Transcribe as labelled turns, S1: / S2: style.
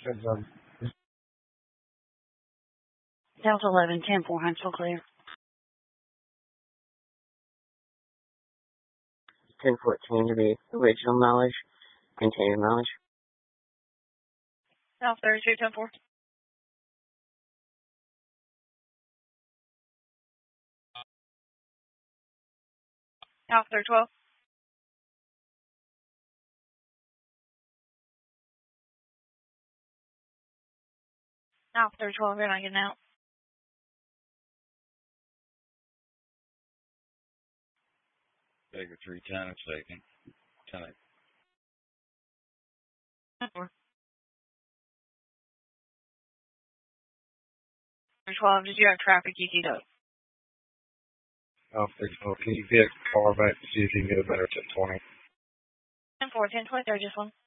S1: Delta 11, 10-4, Huntsville clear.
S2: 1014 to be original mileage, container mileage.
S1: South 32, 10-4. South 312. South 312, you're not getting out.
S3: Baker 310, second. 10.
S1: 10-4. 312, did you have traffic you keyed up?
S4: South 312, can you get a car back to see if you can get a better 1020?
S1: 10-4, 10-20, just one.